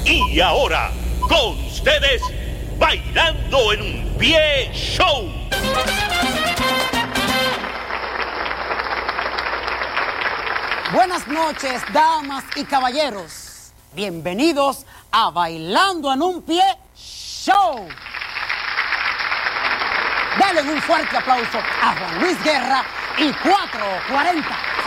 Y ahora, con ustedes, Bailando en un Pie Show. Buenas noches, damas y caballeros. Bienvenidos a Bailando en un Pie Show. Dale un fuerte aplauso a Juan Luis Guerra y 440.